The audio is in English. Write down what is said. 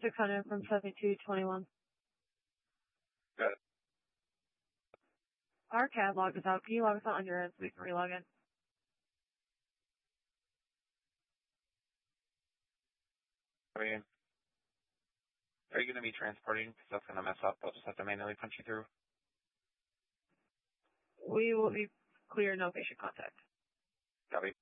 600 from 7221. Good. Our CAD logged us out. Can you log us out on your end so we can relog in? I mean, are you going to be transporting? Because that's going to mess up. I'll just have to manually punch you through. We will be clear, no patient contact. Copy.